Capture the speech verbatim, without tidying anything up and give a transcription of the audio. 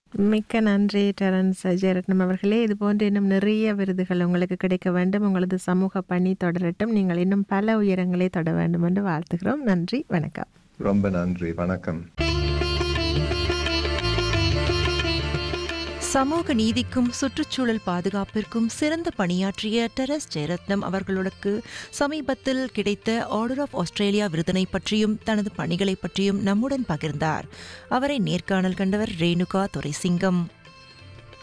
மிக்க நன்றி டெரன்ஸ் ஜெயரத்னம் அவர்களே. இது போன்று இன்னும் நிறைய விருதுகள் உங்களுக்கு கிடைக்க வேண்டும். உங்களது சமூக பணி தொடரட்டும். நீங்கள் இன்னும் பல உயரங்களை தொட வேண்டும் என்று வாழ்த்துகிறோம். நன்றி, வணக்கம். ரொம்ப நன்றி, வணக்கம். சமூக நீதிக்கும் சுற்றுச்சூழல் பாதுகாப்பிற்கும் சிறந்த பணியாற்றிய டெரஸ் ஜெயரத்னம் அவர்களுக்கு சமீபத்தில் கிடைத்த ஆர்டர் ஆஃப் ஆஸ்திரேலியா விருதினை பற்றியும் தனது பணிகளை பற்றியும் நம்முடன் பகிர்ந்தார். அவரை நேர்காணல் கண்டவர் ரேணுகா துரைசிங்கம்.